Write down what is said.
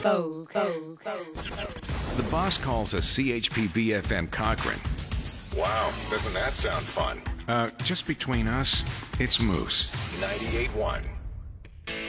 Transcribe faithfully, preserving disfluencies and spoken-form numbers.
Code, code, code, code. The boss calls us C H P B F M Cochrane. Wow, doesn't that sound fun? Uh, just between us, it's Moose. ninety-eight point one.